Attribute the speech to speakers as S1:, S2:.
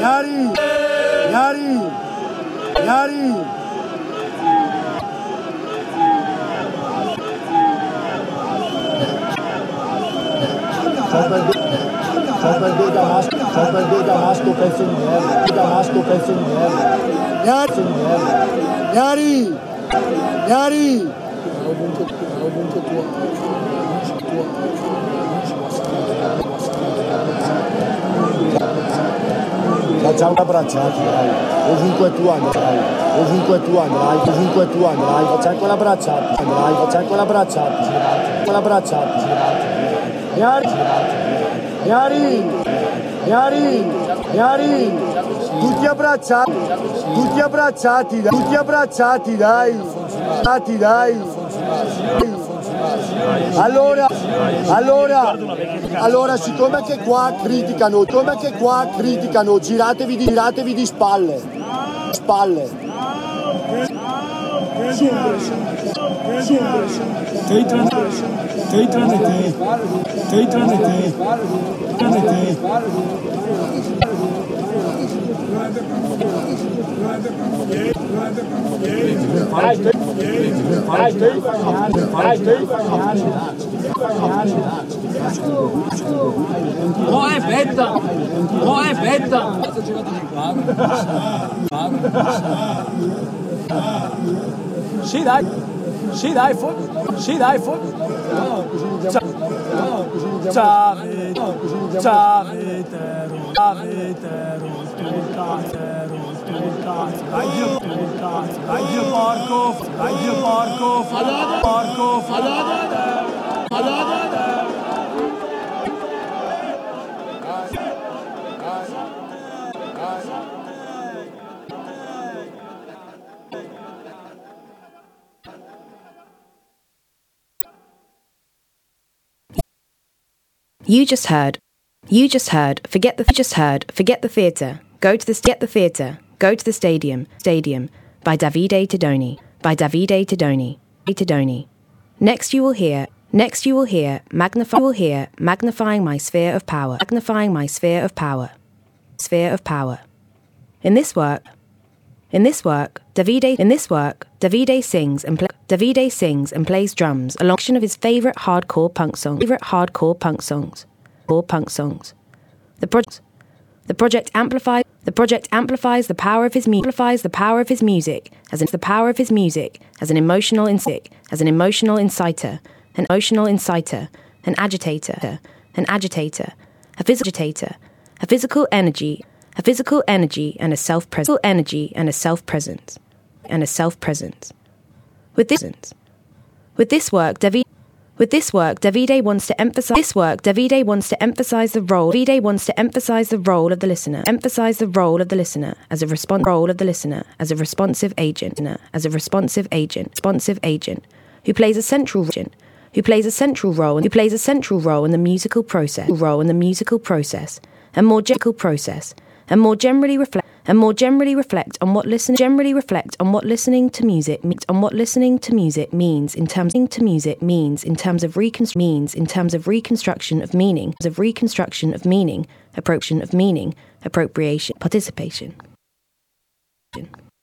S1: Yari, Yari, Yari. Só perder Damasco, penso em merda. Damasco, penso em merda. Yari, Yari. Facciamo abbracciati, dai. Ovunque tu andrai, ovunque tu andrai, ovunque tu andrai, facciamo quella abbracciati, andrai, facciamo quella abbracciati, Yari, Yari, Yari, Yari, tutti abbracciati, dai, dai. Allora, siccome che qua criticano, giratevi di spalle.
S2: Sì dai,
S3: You just heard, forget the theatre, go to the stadium, by Davide Tedoni. Next you will hear, magnifying my sphere of power. In this work, Davide sings and plays drums along of his favorite hardcore punk songs. The project amplifies the power of his music as an emotional inciter, an agitator, a physical energy, and a self-presence. With this work, Davide wants to emphasize the role of the listener, as a responsive agent, who plays a central role in the musical process, and more generally reflect on what listening to music means in terms of reconstruction of meaning, appropriation, participation.